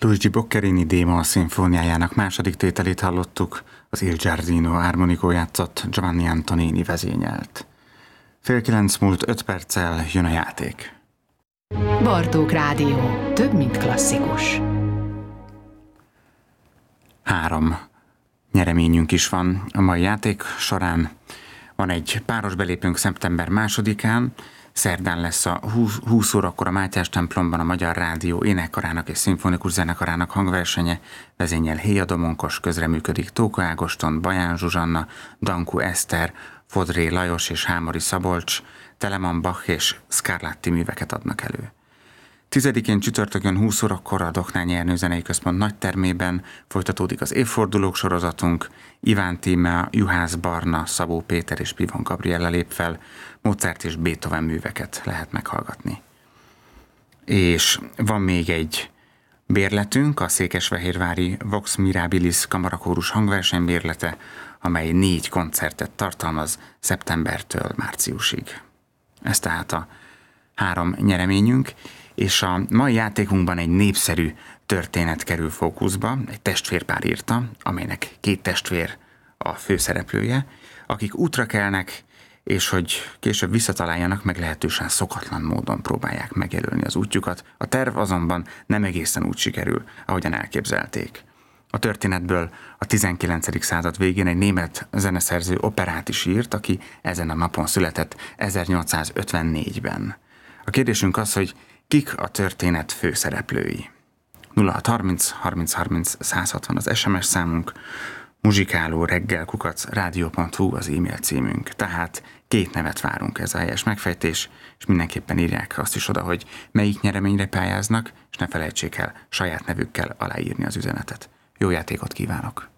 Luigi Boccherini Démon szimfóniájának második tételét hallottuk, az Il Giardino armonikó játszott, Giovanni Antonini vezényelt. 8:30 múlt 5 perccel jön a játék. Bartók Rádió. Több, mint klasszikus. 3 nyereményünk is van a mai játék során. Van egy páros belépőnk szeptember 2-án, szerdán lesz a 20 órakor a Mátyás templomban a Magyar Rádió énekkarának és szimfonikus zenekarának hangversenye, vezényel Héja Domonkos, közreműködik Tóka Ágoston, Baján Zsuzsanna, Dankú Eszter, Fodré Lajos és Hámori Szabolcs, Telemann Bach és Scarlatti műveket adnak elő. 10-én csütörtökön 20 órakor a Doknányi Ernő Zenei Központ nagytermében folytatódik az évfordulók sorozatunk. Iván Tímea, Juhász Barna, Szabó Péter és Pivon Gabriella lép fel, Mozart és Beethoven műveket lehet meghallgatni. És van még egy bérletünk, a székesfehérvári Vox Mirabilis kamarakórus hangverseny bérlete, amely 4 koncertet tartalmaz szeptembertől márciusig. Ez tehát a 3 nyereményünk, és a mai játékunkban egy népszerű történet kerül fókuszba, egy testvérpár írta, amelynek 2 testvér a főszereplője, akik útra kelnek, és hogy később visszataláljanak, meglehetősen szokatlan módon próbálják megjelölni az útjukat. A terv azonban nem egészen úgy sikerül, ahogyan elképzelték. A történetből a 19. század végén egy német zeneszerző operát is írt, aki ezen a napon született 1854-ben. A kérdésünk az, hogy kik a történet főszereplői? 0630 30 30 160 az SMS számunk, muzsikálóreggel@radio.hu az e-mail címünk. Tehát 2 nevet várunk, ez a helyes megfejtés, és mindenképpen írják azt is oda, hogy melyik nyereményre pályáznak, és ne felejtsék el saját nevükkel aláírni az üzenetet. Jó játékot kívánok!